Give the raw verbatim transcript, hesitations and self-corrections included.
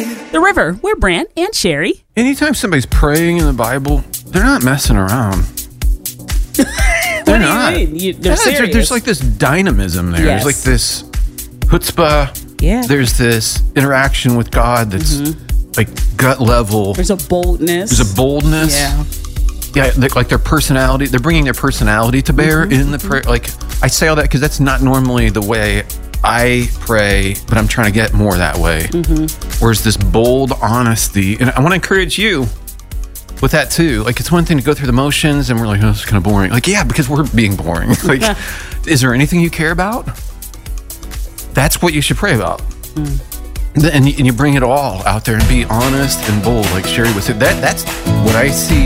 The River. We're Brant and Sherry. Anytime somebody's praying in the Bible, they're not messing around. They're What do not. you mean? You, they're Yeah, there- serious. there's like this dynamism there. Yes. There's like this chutzpah. Yeah. There's this interaction with God that's like gut level. There's a boldness. There's a boldness. Yeah. Yeah, they- like their personality. They're bringing their personality to bear in the prayer. Like, I say all that because that's not normally the way I pray, but I'm trying to get more that way. Whereas this bold honesty, and I want to encourage you with that too. Like, it's one thing to go through the motions and we're like, oh, this is kind of boring. Like, yeah, because we're being boring. Like, is there anything you care about? That's what you should pray about. And you, and you bring it all out there and be honest and bold, like Sherry was saying. That that's what I see